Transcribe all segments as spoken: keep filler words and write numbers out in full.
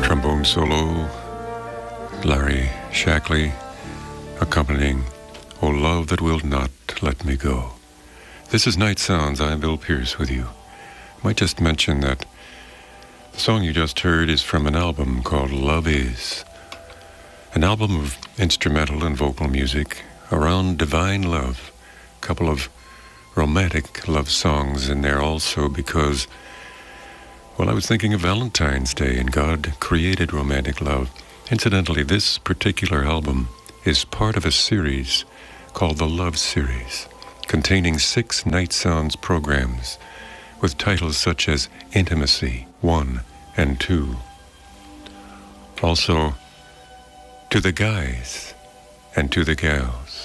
trombone solo, Larry Shackley accompanying "O Love That Will Not Let Me Go." This is Night Sounds. I'm Bill Pierce with you. I might just mention that the song you just heard is from an album called Love Is, an album of instrumental and vocal music around divine love. A couple of romantic love songs in there also because, well, I was thinking of Valentine's Day and God created romantic love. Incidentally, this particular album is part of a series called the Love Series, containing six Night Sounds programs with titles such as Intimacy one and two. Also, To the Guys and To the Gals.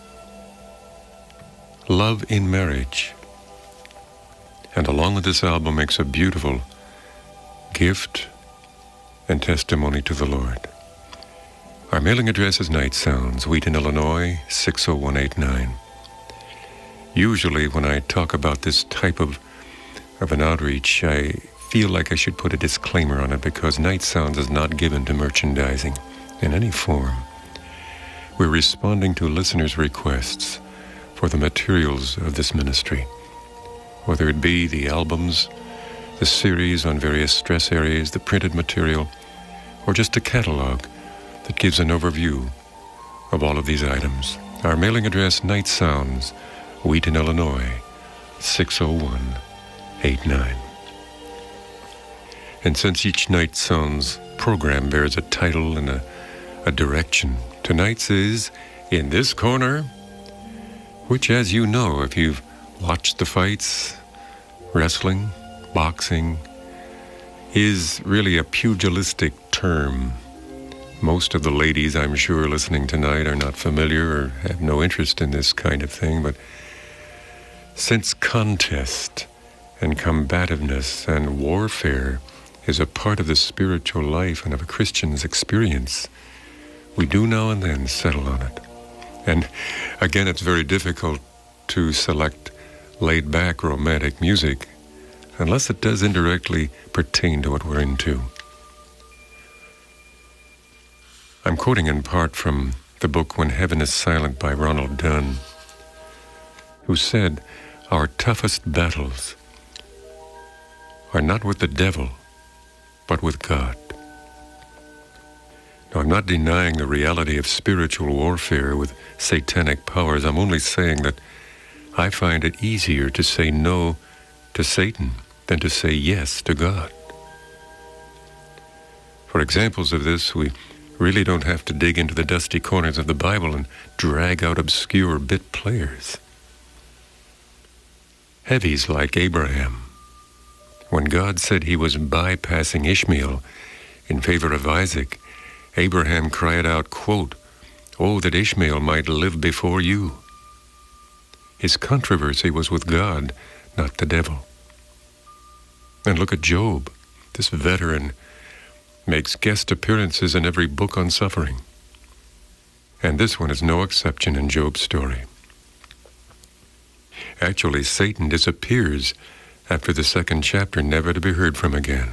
Love in Marriage. And along with this album makes a beautiful gift and testimony to the Lord. Our mailing address is Night Sounds, Wheaton, Illinois, six oh one eight nine. Usually when I talk about this type of, of an outreach, I feel like I should put a disclaimer on it because Night Sounds is not given to merchandising in any form. We're responding to listeners' requests for the materials of this ministry, whether it be the albums, the series on various stress areas, the printed material, or just a catalog that gives an overview of all of these items. Our mailing address, Night Sounds, Wheaton, Illinois, six oh one eight nine. And since each Night Sounds program bears a title and a, a direction, tonight's is In This Corner, which, as you know, if you've watched the fights, wrestling, boxing, is really a pugilistic term. Most of the ladies, I'm sure, listening tonight are not familiar or have no interest in this kind of thing, but since contest and combativeness and warfare is a part of the spiritual life and of a Christian's experience, we do now and then settle on it. And again, it's very difficult to select laid-back romantic music unless it does indirectly pertain to what we're into. I'm quoting in part from the book When Heaven is Silent by Ronald Dunn, who said, "Our toughest battles are not with the devil, but with God." Now, I'm not denying the reality of spiritual warfare with satanic powers. I'm only saying that I find it easier to say no to Satan than to say yes to God. For examples of this, we really don't have to dig into the dusty corners of the Bible and drag out obscure bit players. Heavies like Abraham. When God said he was bypassing Ishmael in favor of Isaac, Abraham cried out, quote, "Oh, that Ishmael might live before you." His controversy was with God, not the devil. And look at Job. This veteran makes guest appearances in every book on suffering. And this one is no exception in Job's story. Actually, Satan disappears after the second chapter, never to be heard from again.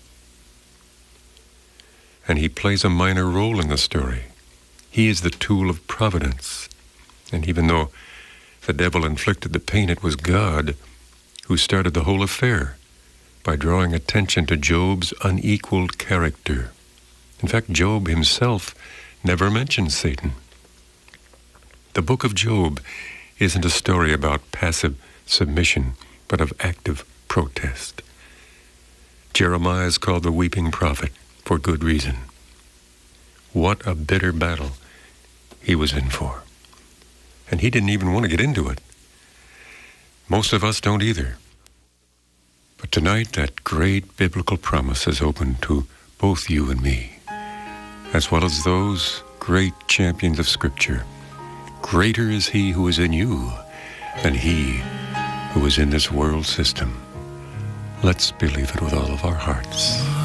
And he plays a minor role in the story. He is the tool of providence. And even though the devil inflicted the pain, it was God who started the whole affair by drawing attention to Job's unequaled character. In fact, Job himself never mentions Satan. The book of Job isn't a story about passive submission, but of active protest. Jeremiah is called the weeping prophet for good reason. What a bitter battle he was in for. And he didn't even want to get into it. Most of us don't either. But tonight, that great biblical promise is open to both you and me, as well as those great champions of Scripture. Greater is he who is in you than he who is in this world system. Let's believe it with all of our hearts.